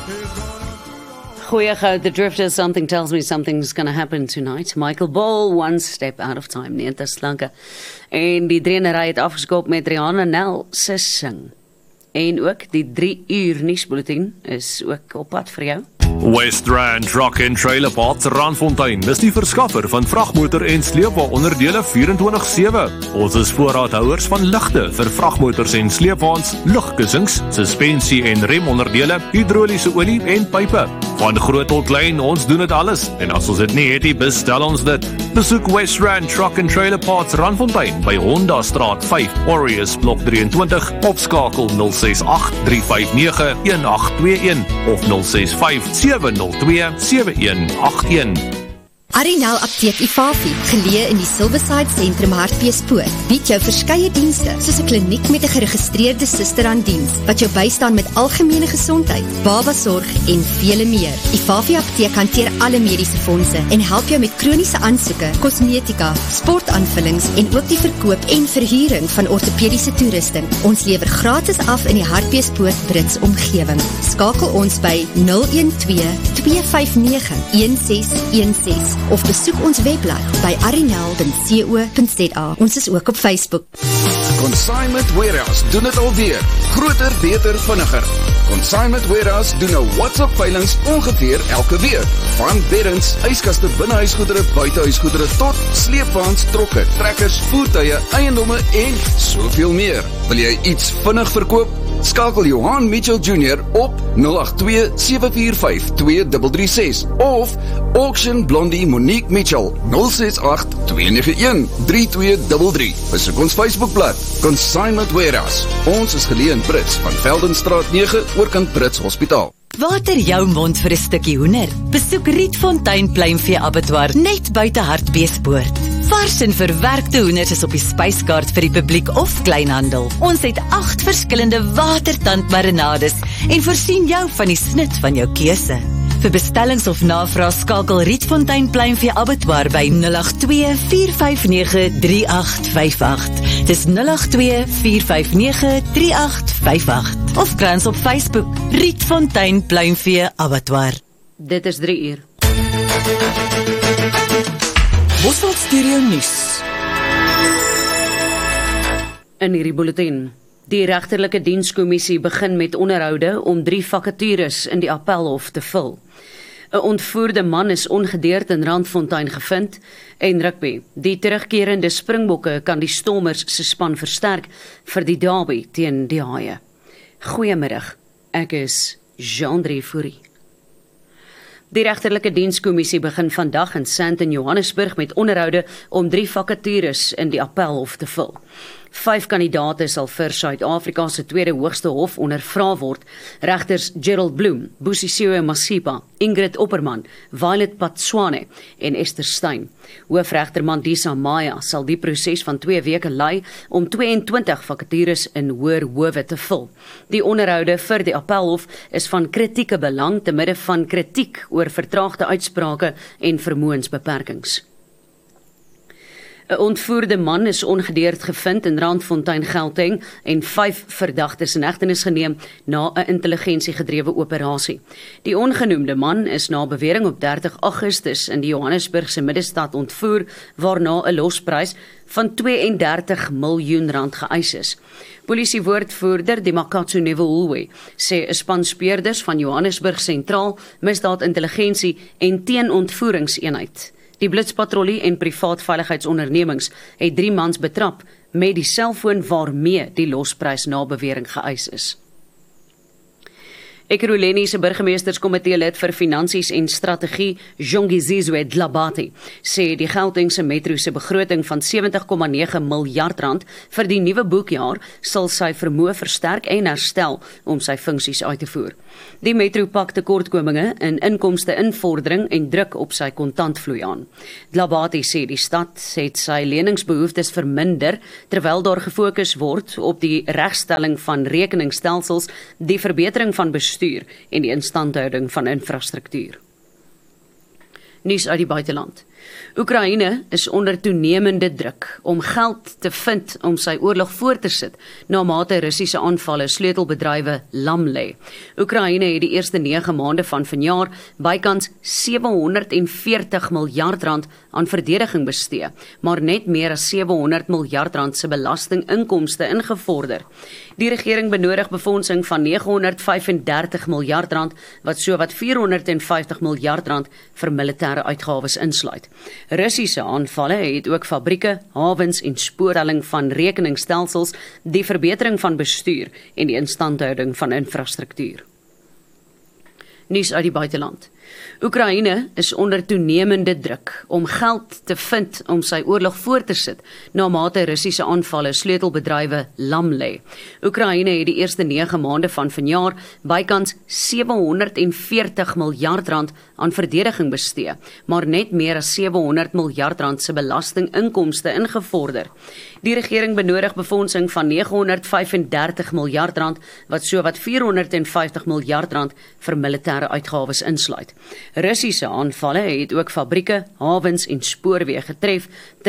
Goeie gou, The Drifters, something tells me something's going to happen tonight. Michael Ball, one step out of time, 90 slanke. En die drienery het afgeskop met Rihanna Nel se sing. En ook die 3 uur nuusbulletin is ook op pad vir jou. West Rand Truck and Trailer Parts Randfontein is die verskaffer van vragmotor en sleepwa-onderdele 24/7. Ons is voorraadhouers van ligte vir vragmotors en sleepwaens, lugkussings, suspensie en remonderdele, hidroliese olie en pype. Van groot tot klein, ons doen dit alles. En as ons dit nie het, bestel ons dit. Besoek West Rand Truck and Trailer Parts Randfontein by Honda Straat 5, Warriors Blok 23 of skakel 068 359 1821 of 065 702 7181. Arinel Apteek Ifafi, geleë in die Silverside Sentrum Hartbeespoort, bied jou verskeie dienste, soos 'n kliniek met 'n geregistreerde suster aan diens, wat jou bystaan met algemene gesondheid, babasorg en vele meer. Ifafi Apteek hanteer alle mediese fondse en help jou met kroniese aansoeke, kosmetika, sportaanvullings en ook die verkoop en verhuuring van ortopediese toerusting. Ons lewer gratis af in die Hartbeespoort Brits omgewing. Skakel ons by 012 259 1616 of besoek ons webblad by arinel.co.za. Ons is ook op Facebook. Consignment Warehouse doen het alweer. Groter, beter, vinniger. Consignment Warehouse doen nou WhatsApp-veilings ongeveer elke week. Van beddens, yskaste, binnehuisgoedere, buitehuisgoedere tot sleepwaens, trokke, trekkers, voertuie, eiendomme en soveel meer. Wil jy iets vinnig verkoop? Skakel Johan Mitchell Jr. op 082-745-2336 of Auction Blondie Monique Mitchell 068-291-3233. Besoek ons Facebookblad Consignment Warehouse. Ons is geleë in Brits van Veldenstraat 9 oorkant Brits Hospitaal. Water jou mond vir 'n stukkie hoender. Besoek Rietfontein Pluimvee Abattoir net buite Hartbeespoort. Vars en verwerkte hoenders is op die spyskaart vir die publiek of kleinhandel. Ons het 8 verskillende watertandmarinades en voorsien jou van die snit van jou keuse. Vir bestellings of navraag skakel Rietfontein Pluimvee Abattoir by 082-459-3858. Dis 082-459-3858. Of krans op Facebook, Rietfontein Pluimvee Abattoir. Dit is 3 uur. Bosveld Stereo Nuus. In hierdie bulletin. Die regterlike dienskommissie begin met onderhoude om 3 vakatures in die appelhof te vul. 'n Ontvoerde man is ongedeerd in Randfontein gevind en rugby. Die terugkerende Springbokke kan die Stormers se span versterk vir die derby teen die Haie. Goeiemiddag, ek is Jean-Drie Fourie. Die regterlike dienskommissie begin vandag in Sandton, Johannesburg met onderhoude om 3 vakatures in die appelhof te vul. 5 kandidaate sal vir Suid-Afrika se tweede hoogste hof ondervra word. Regters Gerald Bloem, Busisiwe Masipa, Ingrid Opperman, Violet Patswane en Esther Stein. Hoofregter Mandisa Maya sal die proses van 2 weke lei om 22 vakatures in hoër howe te vul. Die onderhoude vir die appelhof is van kritieke belang te midde van kritiek oor vertraagde uitsprake en vermoënsbeperkings. 'n Ontvoerde man is ongedeerd gevind in Randfontein, Gauteng en 5 verdagtes in hegtenis geneem na 'n intelligensiegedrewe operasie. Die ongenoemde man is na bewering op 30 Augustus in die Johannesburgse middestad ontvoer, waarna 'n losprys van 32 miljoen rand geëis is. Polisiewoordvoerder Dimakatsu Nevohulwe sê 'n span speurders van Johannesburg Sentraal, Misdaadintelligensie en Teenontvoeringseenheid. Die blitspatrollie en privaat veiligheidsondernemings het 3 mans betrap met die selfoon waarmee die losprys na bewering geëis is. Ekurhuleni se burgemeesterskomitee lid vir finansies en strategie, Zhongizizwe Dlabati, sê die Gautengse metro se begroting van 70,9 miljard rand vir die nuwe boekjaar sal sy vermoë versterk en herstel om sy funksies uit te voer. Die metro pak tekortkominge in inkomste invordering en druk op sy kontantvloei aan. Dlabati sê die stad het sy leningsbehoeftes verminder terwyl daar gefokus word op die regstelling van rekeningstelsels, die verbetering van bestuur en die instandhouding van infrastruktuur. Nuus uit die buiteland. Oekraïne is onder toenemende druk om geld te vind om sy oorlog voort te sit, na mate Russiese aanvalle sleutelbedrywe lam lê. Oekraïne het die eerste 9 maande van vanjaar bykans 740 miljard rand aan verdediging bestee, maar net meer as 700 miljard rand se belastinginkomste ingevorder. Die regering benodig befondsing van 935 miljard rand, wat sowat 450 miljard rand vir militêre uitgawes insluit. Russiese aanvalle het ook fabrieke, hawens en spoorhelling van rekeningstelsels, die verbetering van bestuur en die instandhouding van infrastruktuur. Nuus uit die buiteland. Oekraïne is onder toenemende druk om geld te vind om sy oorlog voort te sit, na mate Russiese aanvalle sleutelbedrywe lam lê. Oekraïne het die eerste 9 maande van vanjaar bykans 740 miljard rand aan verdediging bestee, maar net meer as 700 miljard rand se belastinginkomste ingevorder. Die regering benodig befondsing van 935 miljard rand, wat sowat 450 miljard rand vir militêre uitgawes insluit. Russiese aanvalle het ook fabrieke, hawens en spoorweë getref,